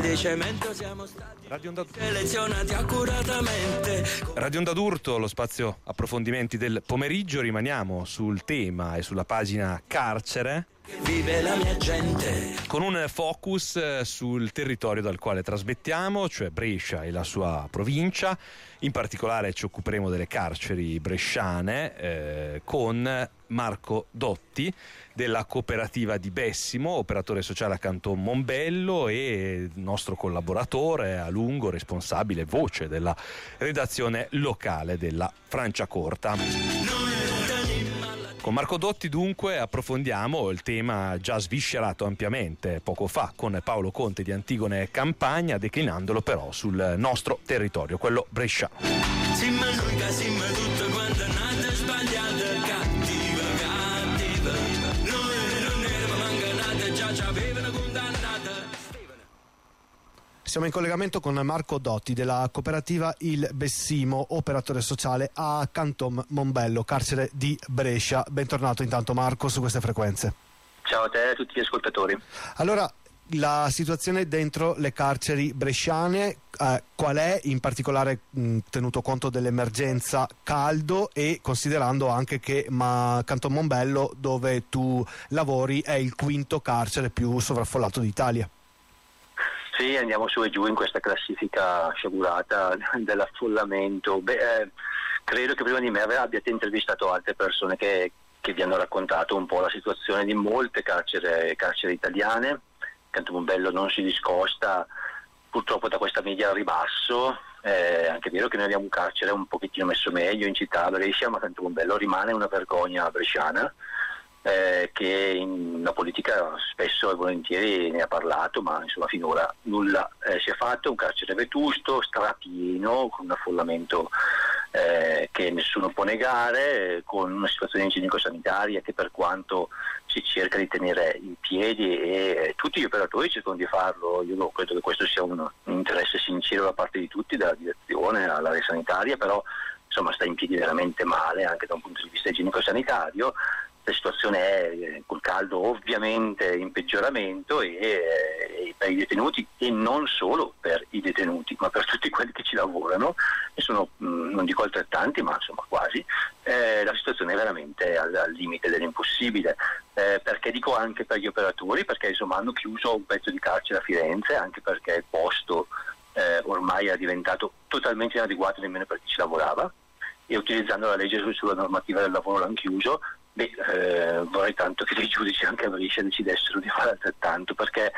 di cemento siamo stati selezionati accuratamente. Radio Onda d'Urto, lo spazio approfondimenti del pomeriggio. Rimaniamo sul tema e sulla pagina carcere, Vive la mia gente, con un focus sul territorio dal quale trasmettiamo, cioè Brescia e la sua provincia. In particolare ci occuperemo delle carceri bresciane con Marco Dotti della cooperativa di Bessimo, operatore sociale a Canton Mombello e nostro collaboratore a lungo, responsabile voce della redazione locale della Franciacorta. Con Marco Dotti dunque approfondiamo il tema già sviscerato ampiamente poco fa con Paolo Conte di Antigone Campagna, declinandolo però sul nostro territorio, quello bresciano. simma lunga, simma tutto quanto è nato sbagliato, cattiva, cattiva. Noi non eravamo manca nata, già ci avevano condannata. Siamo in collegamento con Marco Dotti della cooperativa Il Bessimo, operatore sociale a Canton Mombello, carcere di Brescia. Bentornato intanto Marco su queste frequenze. Ciao a te e a tutti gli ascoltatori. Allora, la situazione dentro le carceri bresciane, qual è, in particolare tenuto conto dell'emergenza caldo e considerando anche che Canton Mombello, dove tu lavori, è il quinto carcere più sovraffollato d'Italia? Sì, andiamo su e giù in questa classifica sciagurata dell'affollamento. Credo che prima di me abbiate intervistato altre persone che vi hanno raccontato un po' la situazione di molte carceri italiane. Canton Mombello non si discosta purtroppo da questa media al ribasso. È anche vero che noi abbiamo un carcere un pochettino messo meglio in città Brescia, ma Canton Mombello rimane una vergogna bresciana. Che la politica spesso e volentieri ne ha parlato, ma insomma finora nulla si è fatto. Un carcere vetusto, strapieno, con un affollamento che nessuno può negare, con una situazione igienico-sanitaria che, per quanto si cerca di tenere in piedi e tutti gli operatori cercano di farlo, io credo che questo sia un interesse sincero da parte di tutti, dalla direzione all'area sanitaria, però insomma sta in piedi veramente male anche da un punto di vista igienico-sanitario. La situazione è col caldo ovviamente in peggioramento e per i detenuti, e non solo per i detenuti ma per tutti quelli che ci lavorano, e sono non dico altrettanti ma insomma quasi, la situazione è veramente al limite dell'impossibile, perché dico anche per gli operatori, perché insomma hanno chiuso un pezzo di carcere a Firenze, anche perché il posto ormai era diventato totalmente inadeguato nemmeno per chi ci lavorava, e utilizzando la legge sulla normativa del lavoro l'hanno chiuso. Vorrei tanto che dei giudici anche a Brescia decidessero di fare altrettanto, perché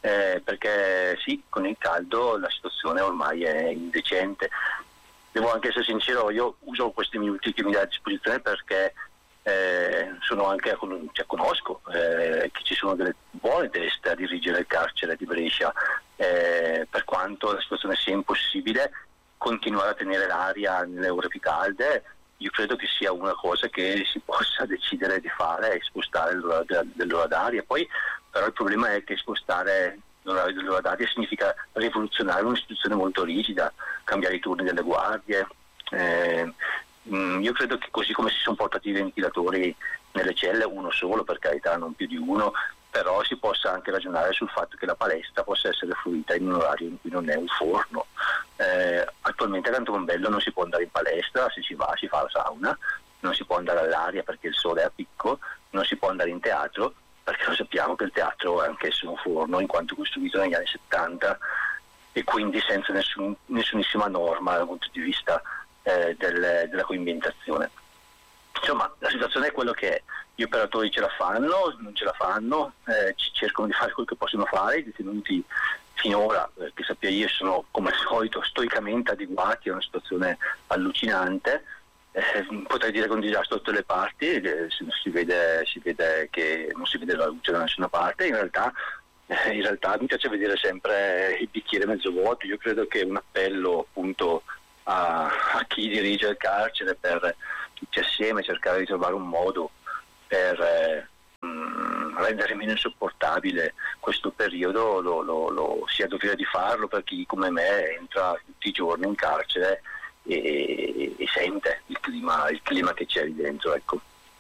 sì, con il caldo la situazione ormai è indecente. Devo anche essere sincero, io uso questi minuti che mi dà a disposizione perché sono anche conosco che ci sono delle buone teste a dirigere il carcere di Brescia, per quanto la situazione sia impossibile, continuare a tenere l'aria nelle ore più calde. Io credo che sia una cosa che si possa decidere di fare, spostare l'ora dell'ora d'aria. Poi però il problema è che spostare l'orario dell'ora d'aria significa rivoluzionare un'istituzione molto rigida, cambiare i turni delle guardie. Io credo che così come si sono portati i ventilatori nelle celle, uno solo per carità, non più di uno, però si possa anche ragionare sul fatto che la palestra possa essere fruita in un orario in cui non è un forno. Attualmente a Canton Mombello non si può andare in palestra, se ci va si fa la sauna, non si può andare all'aria perché il sole è a picco, non si può andare in teatro perché lo sappiamo che il teatro è anch'esso un forno in quanto costruito negli anni 70 e quindi senza nessunissima norma dal punto di vista della coibentazione. Insomma, la situazione è quello che è. Gli operatori ce la fanno, non ce la fanno, cercano di fare quello che possono fare. I detenuti finora, che sappia io, sono come al solito stoicamente adeguati a una situazione allucinante. Potrei dire che è un disastro da tutte le parti, si vede che non si vede la luce da nessuna parte. In realtà mi piace vedere sempre il bicchiere mezzo vuoto. Io credo che un appello appunto a chi dirige il carcere, per tutti assieme cercare di trovare un modo per rendere meno insopportabile questo periodo, lo si ha dovere di farlo per chi come me entra tutti i giorni in carcere e sente il clima che c'è lì dentro, ecco.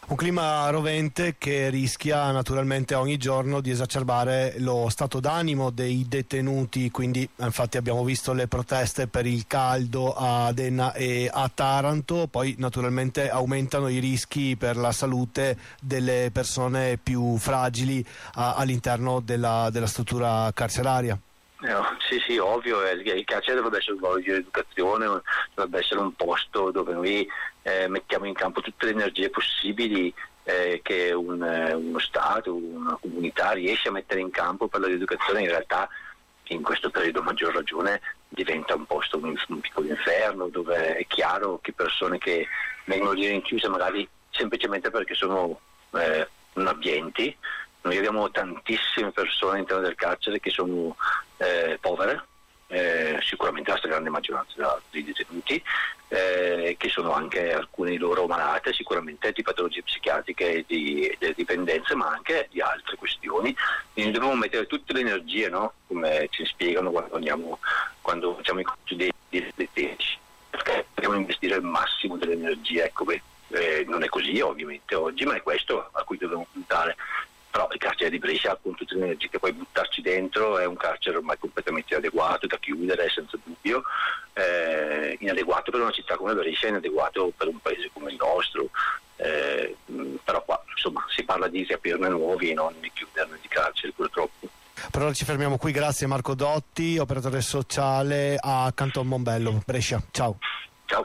Un clima rovente che rischia naturalmente ogni giorno di esacerbare lo stato d'animo dei detenuti, quindi infatti abbiamo visto le proteste per il caldo a Enna e a Taranto, poi naturalmente aumentano i rischi per la salute delle persone più fragili all'interno della struttura carceraria. Sì, ovvio, il carcere dovrebbe essere un luogo di educazione, dovrebbe essere un posto dove noi mettiamo in campo tutte le energie possibili che uno Stato, una comunità riesce a mettere in campo per l'educazione. In realtà in questo periodo a maggior ragione diventa un posto, un piccolo inferno, dove è chiaro che persone che vengono lì rinchiuse magari semplicemente perché sono non abbienti. Noi abbiamo tantissime persone all'interno del carcere che sono povere, sicuramente la stragrande maggioranza dei detenuti, che sono anche alcune di loro malate, sicuramente di patologie psichiatriche e di dipendenze, ma anche di altre questioni. Quindi dobbiamo mettere tutte le energie, no? Come ci spiegano quando facciamo i corsi dei detenuti, perché dobbiamo investire il massimo delle energie. Ecco, non è così ovviamente oggi, ma è questo a cui dobbiamo puntare. Però il carcere di Brescia, con tutte le energie che puoi buttarci dentro, è un carcere ormai completamente inadeguato, da chiudere senza dubbio, inadeguato per una città come Brescia, inadeguato per un paese come il nostro, però qua insomma si parla di riaprirne nuovi e non di chiuderne di carceri purtroppo. Per ora ci fermiamo qui, grazie Marco Dotti, operatore sociale a Canton Mombello, Brescia, ciao. Ciao.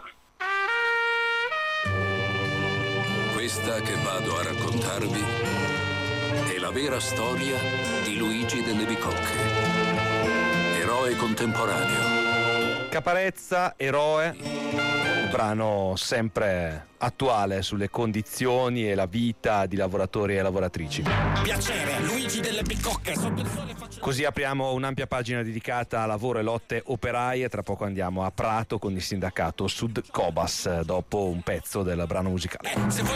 Questa che vado a raccontarvi è la vera storia di Luigi delle Bicocche, eroe contemporaneo. Caparezza, eroe, un brano sempre attuale sulle condizioni e la vita di lavoratori e lavoratrici. Piacere, Luigi delle Bicocche. Sotto il sole faccio... Così apriamo un'ampia pagina dedicata a lavoro e lotte operaie. Tra poco andiamo a Prato con il sindacato Sud Cobas dopo un pezzo del brano musicale. Se vuoi